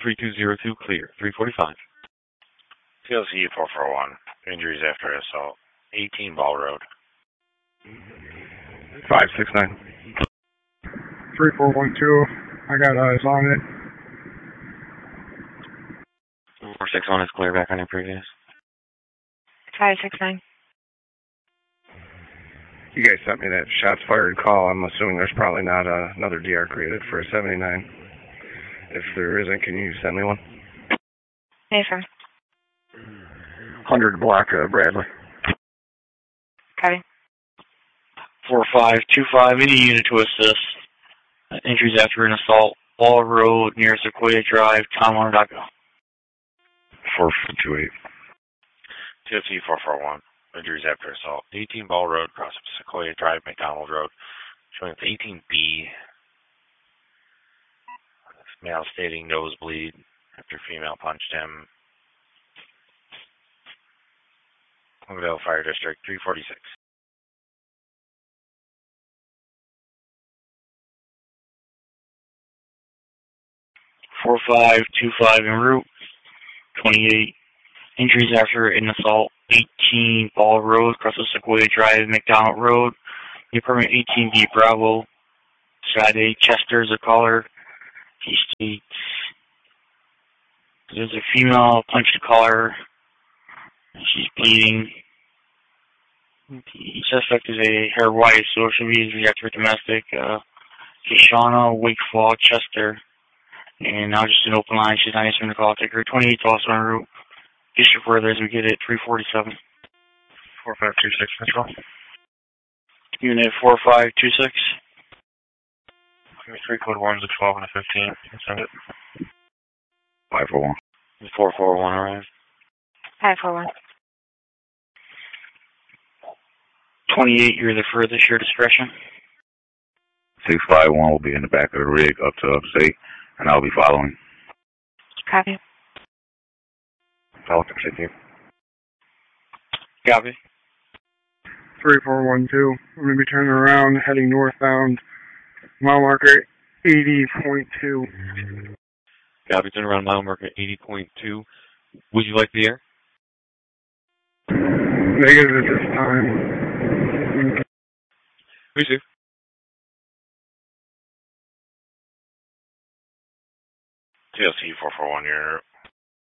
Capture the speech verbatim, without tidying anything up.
three two zero two, clear. three forty-five. T L C four four one, injuries after assault, eighteen Ball Road. five six nine. three four one two, I got eyes on it. four six one is clear, back on your previous. five six nine. You guys sent me that shots fired call. I'm assuming there's probably not uh, another D R created for a seventy-nine. If there isn't, can you send me one? Hey, sir. one hundred block uh, Bradley. Copy. four five two five, any unit to assist. Uh, injuries after an assault, Ball Road near Sequoia Drive, Tom Warner dot go. four two eight. T L C four four one, injuries after assault, eighteen Ball Road, cross up Sequoia Drive, McDonald Road, showing it's eighteen B. Male stating nosebleed after female punched him. Longdale Fire District, three forty-six. four five two five en route, twenty-eight. Injuries after an assault, eighteen Ball Road, across the Sequoia Drive, McDonald Road. The apartment eighteen B Bravo. Sade Chester is a caller. He states there's a female punched a caller. She's bleeding. The suspect is a her wife, so she'll be reactive domestic. Uh, Kishana Wakefall Chester. And now just an open line. She's not answering the call. Take her twenty-eight also en route. District further as we get it, three forty-seven. four five two six, Central. Unit four five two six. Three code ones at twelve and a fifteen. Send it. five four one. four four one arrived. five four one. twenty-eight, you're the furthest, your discretion. six five one will be in the back of the rig up to upstate, and I'll be following. Copy. Falcon, thank you. Copy. three four one two, I'm going to be turning around, heading northbound. Mile marker eighty point two. Copy, turn around mile marker eighty point two. Would you like the air? Negative at this time. Me too. T L C four four one, you're